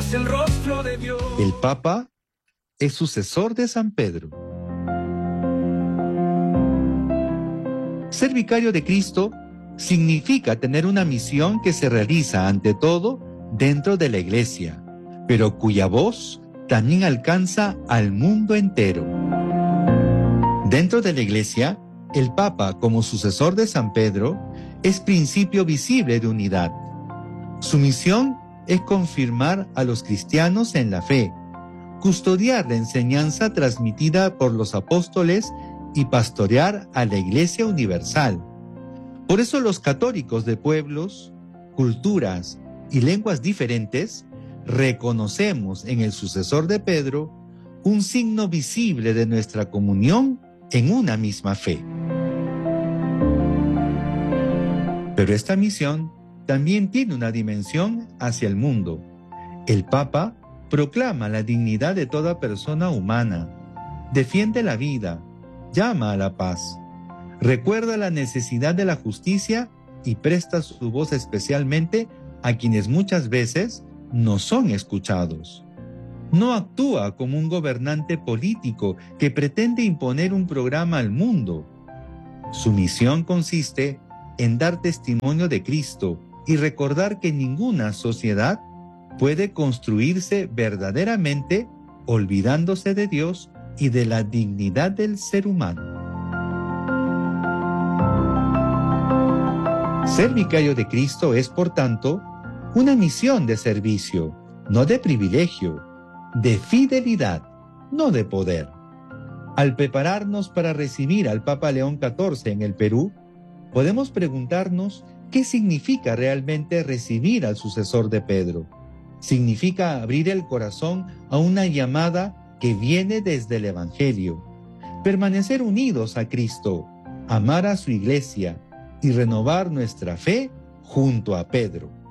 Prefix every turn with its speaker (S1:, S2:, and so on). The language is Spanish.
S1: hacia el rostro de Dios.
S2: El Papa es sucesor de San Pedro. Ser vicario de Cristo significa tener una misión que se realiza ante todo dentro de la Iglesia, pero cuya voz también alcanza al mundo entero. Dentro de la Iglesia, el Papa, como sucesor de San Pedro, es principio visible de unidad. Su misión es confirmar a los cristianos en la fe, custodiar la enseñanza transmitida por los apóstoles y pastorear a la Iglesia universal. Por eso los católicos de pueblos, culturas y lenguas diferentes reconocemos en el sucesor de Pedro un signo visible de nuestra comunión en una misma fe. Pero esta misión también tiene una dimensión hacia el mundo. El Papa proclama la dignidad de toda persona humana, defiende la vida, llama a la paz, recuerda la necesidad de la justicia y presta su voz especialmente a quienes muchas veces no son escuchados. No actúa como un gobernante político que pretende imponer un programa al mundo. Su misión consiste en dar testimonio de Cristo y recordar que ninguna sociedad puede construirse verdaderamente olvidándose de Dios y de la dignidad del ser humano. Ser vicario de Cristo es, por tanto, una misión de servicio, no de privilegio, de fidelidad, no de poder. Al prepararnos para recibir al Papa León XIV en el Perú, podemos preguntarnos qué significa realmente recibir al sucesor de Pedro. Significa abrir el corazón a una llamada que viene desde el Evangelio, permanecer unidos a Cristo, amar a su Iglesia y renovar nuestra fe junto a Pedro.